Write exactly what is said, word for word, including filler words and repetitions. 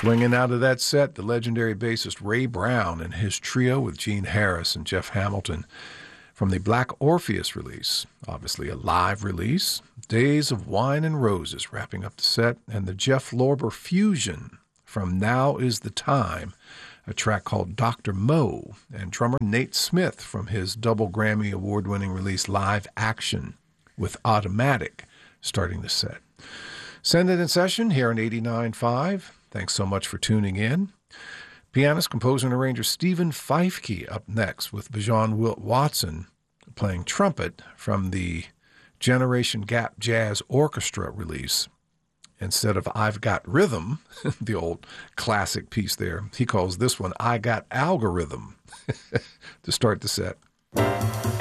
Swinging out of that set, the legendary bassist Ray Brown and his trio with Gene Harris and Jeff Hamilton from the Black Orpheus release, obviously a live release. Days of Wine and Roses wrapping up the set, and the Jeff Lorber fusion from Now Is the Time, a track called Doctor Mo, and drummer Nate Smith from his double Grammy award-winning release Live Action with Automatic starting the set. Send It in Session here on eighty-nine point five. Thanks so much for tuning in. Pianist, composer, and arranger Stephen Feifke up next with Bijan Wilt Watson playing trumpet from the Generation Gap Jazz Orchestra release. Instead of I've Got Rhythm, the old classic piece there, he calls this one I Got Algorithm to start the set.